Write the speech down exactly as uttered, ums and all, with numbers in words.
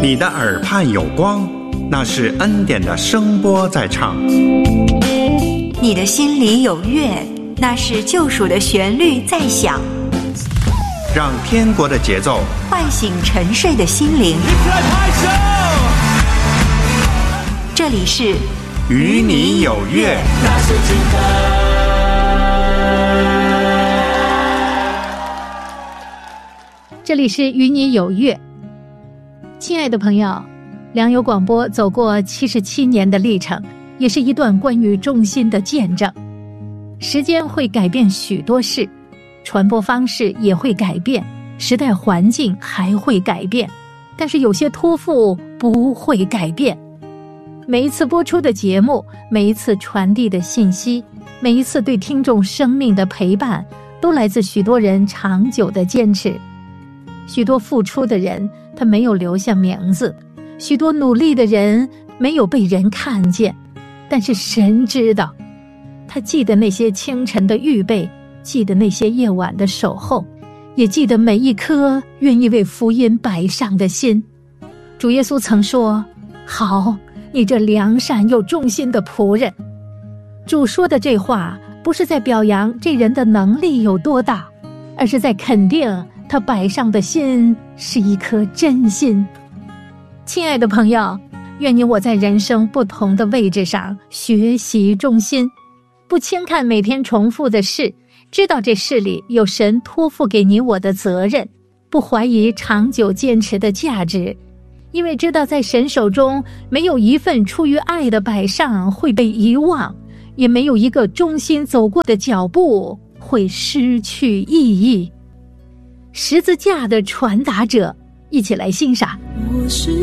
你的耳畔有光，那是恩典的声波在唱。 你的心里有乐，那是救赎的旋律在响。 让天国的节奏唤醒沉睡的心灵。这里是与你有约。 这里是与你有约。亲爱的朋友，良友广播走过七十七年的历程，也是一段关于忠心的见证。时间会改变许多事，传播方式也会改变，时代环境还会改变，但是有些托付不会改变。每一次播出的节目，每一次传递的信息，每一次对听众生命的陪伴，都来自许多人长久的坚持。许多付出的人，他没有留下名字；许多努力的人，没有被人看见。但是神知道，他记得那些清晨的预备，记得那些夜晚的守候，也记得每一颗愿意为福音摆上的心。主耶稣曾说：好，你这良善又忠心的仆人。主说的这话，不是在表扬这人的能力有多大，而是在肯定他摆上的心是一颗真心。亲爱的朋友，愿你我在人生不同的位置上学习忠心，不轻看每天重复的事，知道这事里有神托付给你我的责任，不怀疑长久坚持的价值，因为知道在神手中没有一份出于爱的摆上会被遗忘，也没有一个忠心走过的脚步会失去意义。十字架的传达者，一起来欣赏。 我是